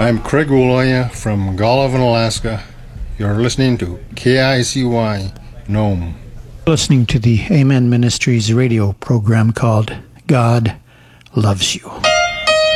I'm Craig Uloya from Golovin, Alaska. You're listening to KICY Nome. Listening to the Amen Ministries radio program called God Loves You.